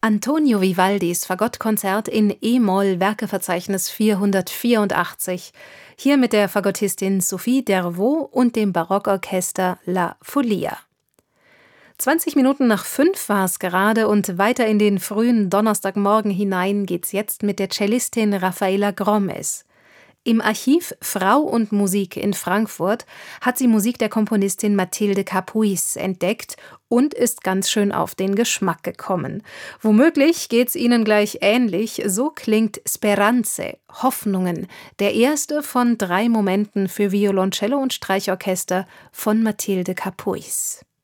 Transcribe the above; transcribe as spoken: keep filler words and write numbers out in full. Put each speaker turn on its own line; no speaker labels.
Antonio Vivaldis Fagottkonzert in e-Moll, Werkeverzeichnis vierhundertvierundachtzig. Hier mit der Fagottistin Sophie Dervaux und dem Barockorchester La Folia. zwanzig Minuten nach fünf war es gerade und weiter in den frühen Donnerstagmorgen hinein geht's jetzt mit der Cellistin Rafaela Gromes. Im Archiv Frau und Musik in Frankfurt hat sie Musik der Komponistin Mathilde Capuis entdeckt und ist ganz schön auf den Geschmack gekommen. Womöglich geht's Ihnen gleich ähnlich, so klingt Speranze, Hoffnungen, der erste von drei Momenten für Violoncello und Streichorchester von Mathilde Capuis.